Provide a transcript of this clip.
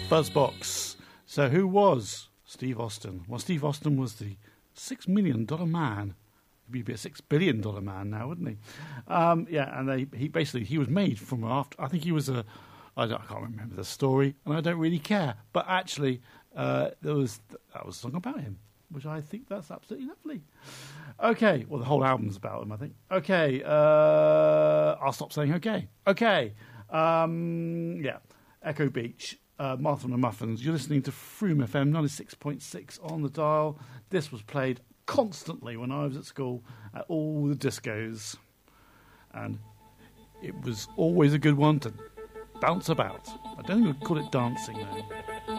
Buzzbox. So who was Steve Austin? Well, Steve Austin was the $6 million man. He'd be a $6 billion man now, wouldn't he? Yeah, and he was made from after. I think he was I can't remember the story, and I don't really care. But actually, that was a song about him, which I think that's absolutely lovely. Okay, well, the whole album's about him, I think. Okay, I'll stop saying okay. Okay, yeah, Echo Beach. Martha and the Muffins. You're listening to Froome FM 96.6 on the dial. This was played constantly when I was at school at all the discos, and it was always a good one to bounce about. I don't think we'd call it dancing though.